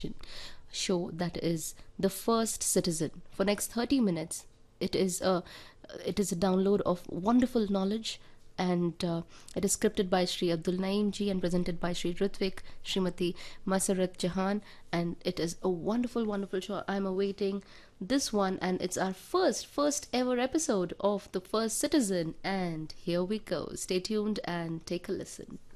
show, that is The First Citizen. For next 30 minutes, it is a download of wonderful knowledge, and it is scripted by Sri Abdul Naim ji and presented by Sri Ritvik, Srimati Masarat Jahan, and it is a wonderful, wonderful show. I'm awaiting this one, and it's our first ever episode of The First Citizen, and here we go. Stay tuned and take a listen.